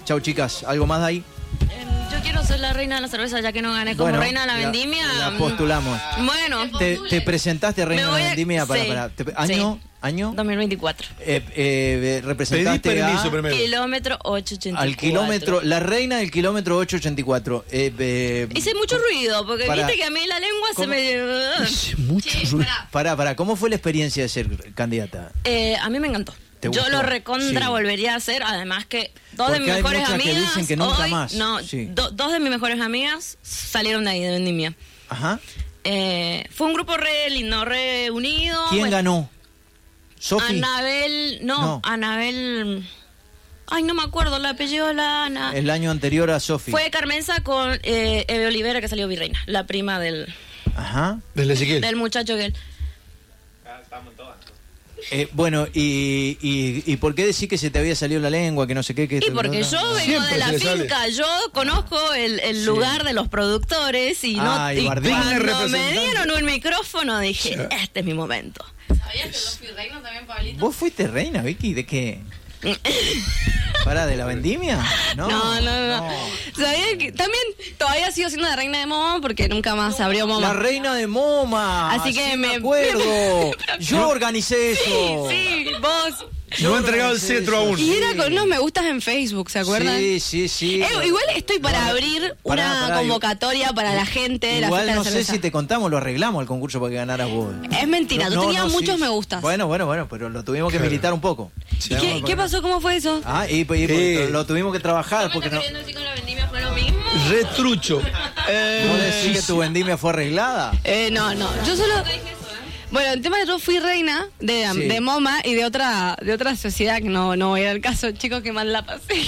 Chau, chicas. ¿Algo más de ahí? Yo quiero ser la reina de la cerveza, ya que no gané como reina de la vendimia. La postulamos. Bueno. ¿Te presentaste reina de la vendimia para año? ¿Año? 2024. Representaste Pedí permiso primero. Kilómetro 884. Al kilómetro, la reina del kilómetro 884. Hice mucho ruido, porque viste que a mí la lengua se me... Hice mucho ruido. Pará, ¿cómo fue la experiencia de ser candidata? A mí me encantó. Yo lo recontra volvería a hacer, además que dos de mis mejores amigas que dicen que nunca hoy, más. No, dos de mis mejores amigas salieron de ahí, de vendimia. Ajá. Fue un grupo re lindo, re unido. ¿Quién ganó? ¿Sofi? Anabel, no, Anabel... Ay, no me acuerdo el apellido de la Ana. El año anterior a Sofi. Fue Carmenza con Eve Olivera, que salió virreina, la prima del... Ajá. Del Ezequiel. Del muchacho que él... Estamos todas. Bueno, y ¿por qué decís que se te había salido la lengua, que no sé qué? Que y porque yo vengo de la finca, yo conozco el lugar de los productores y cuando me dieron un micrófono dije, este es mi momento. ¿Sabías que yo fui reina también, Pablito? ¿Vos fuiste reina, Vicky? ¿De qué? ¿Para de la vendimia? No. ¿Sabías que también todavía sigo siendo la reina de MoMA porque nunca más abrió MoMA? La reina de MoMA. Así que me acuerdo. Yo organicé eso. Sí, vos. No he entregado el cetro aún. Y era con unos me gustas en Facebook, ¿se acuerdan? Sí. Igual estoy para abrir una convocatoria para la gente de la fiesta de la cerveza. No sé si te contamos, lo arreglamos el concurso para que ganaras vos. Es mentira, tú tenías muchos me gustas. Bueno, pero lo tuvimos que militar un poco. ¿Y qué pasó? ¿Cómo fue eso? Lo tuvimos que trabajar. ¿Cómo estás queriendo decir que la vendimia fue lo mismo? Retrucho. ¿Vos decís que tu vendimia fue arreglada? No, yo solo... Bueno, el tema es que yo fui reina de MoMA y de otra sociedad que no voy a dar el caso, chicos, que mal la pasé.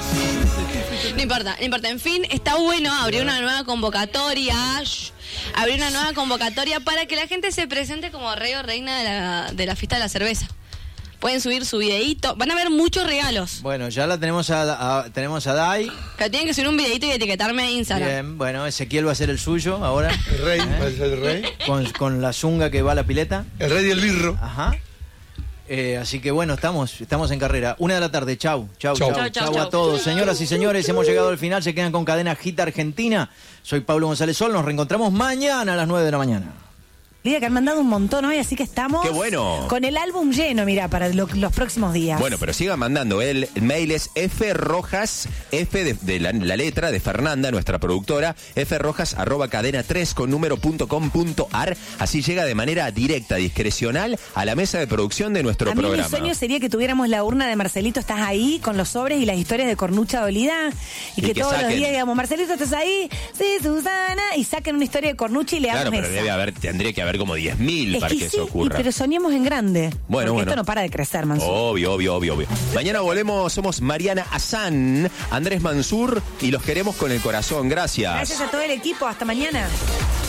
No importa. En fin, está bueno abrir una nueva convocatoria. Abrir una nueva convocatoria para que la gente se presente como rey o reina de la fiesta de la cerveza. Pueden subir su videíto. Van a haber muchos regalos. Bueno, ya la tenemos tenemos a Dai. Pero tienen que subir un videíto y etiquetarme en Instagram. Bien, bueno, Ezequiel va a ser el suyo ahora. El rey, va a ser el rey. Con la zunga que va a la pileta. El rey del birro. Ajá. Así que bueno, estamos en carrera. 1 de la tarde, chau a todos. Señoras y señores, hemos llegado al final. Se quedan con Cadena Hit Argentina. Soy Pablo González Sol. Nos reencontramos mañana a las 9 de la mañana. Mira que han mandado un montón hoy, así que estamos ¡qué bueno! Con el álbum lleno, mira, para los próximos días. Bueno, pero sigan mandando. El mail es frojas, F de la letra de Fernanda, nuestra productora, frojas@cadena3 con número.com.ar. Así llega de manera directa, discrecional, a la mesa de producción de nuestro programa. Mi sueño sería que tuviéramos la urna de Marcelito, estás ahí, con los sobres y las historias de cornucha dolida, y que todos los días digamos, Marcelito, ¿estás ahí? Sí, Susana, y saquen una historia de cornucha y le hagan pero tendría que haber como 10.000 para que eso ocurra. Pero soñemos en grande. Bueno. Esto no para de crecer, Mansur. Obvio. Mañana volvemos, somos Mariana Azán, Andrés Mansur y los queremos con el corazón. Gracias. Gracias a todo el equipo, hasta mañana.